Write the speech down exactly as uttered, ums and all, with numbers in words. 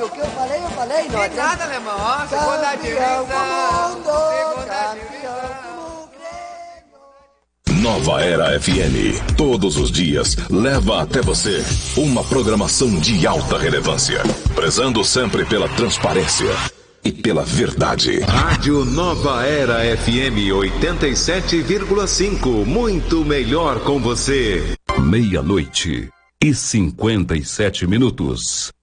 o que eu falei, eu falei. Não Tem nada, alemão. Ó, segunda Campeão do mundo, Segunda campeão do Grêmio. Nova Era F M, todos os dias, leva até você uma programação de alta relevância, prezando sempre pela transparência e pela verdade. Rádio Nova Era F M oitenta e sete vírgula cinco, muito melhor com você. Meia-noite e cinquenta e sete minutos.